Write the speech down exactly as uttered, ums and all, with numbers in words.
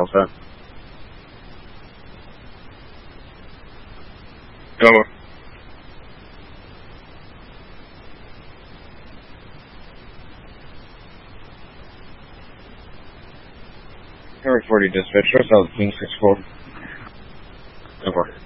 all set. Over. Tower forty dispatch, South King six four. Over.